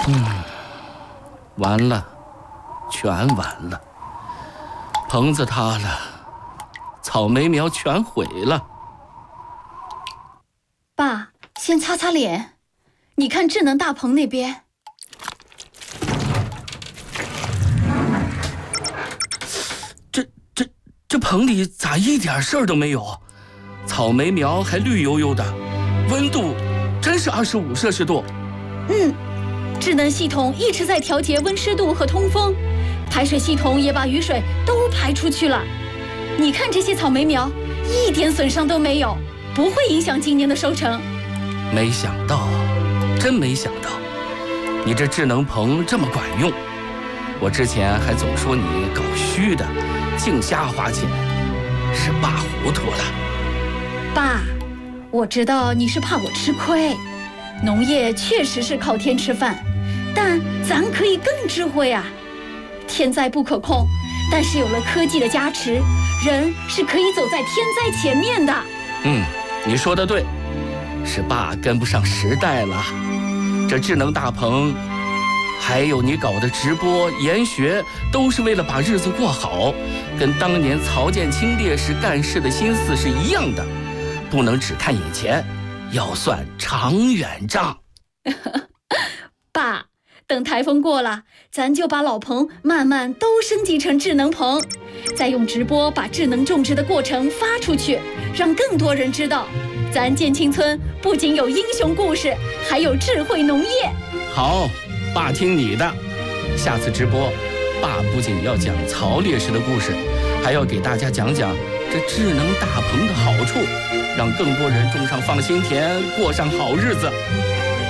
完了，全完了。棚子塌了，草莓苗全毁了。 爸，先擦擦脸，你看智能大棚那边。 这棚里咋一点事儿都没有？草莓苗还绿油油的，温度真是25摄氏度。 智能系统一直在调节温湿度和通风，排水系统也把雨水都排出去了。你看这些草莓苗，一点损伤都没有，不会影响今年的收成。 没想到，真没想到，你这智能棚这么管用。我之前还总说你搞虚的，净瞎花钱，是爸糊涂了。 爸，我知道你是怕我吃亏，农业确实是靠天吃饭，但咱可以更智慧啊。天灾不可控，但是有了科技的加持，人是可以走在天灾前面的。 你说的对，是爸跟不上时代了。这智能大棚，还有你搞的直播研学，都是为了把日子过好，跟当年曹建清烈士干事的心思是一样的，不能只看眼前，要算长远账。 爸，等台风过了，咱就把老棚慢慢都升级成智能棚，再用直播把智能种植的过程发出去，让更多人知道，咱建清村不仅有英雄故事，还有智慧农业。 好，爸听你的。下次直播，爸不仅要讲曹烈士的故事，还要给大家讲讲这智能大棚的好处，让更多人种上放心田，过上好日子。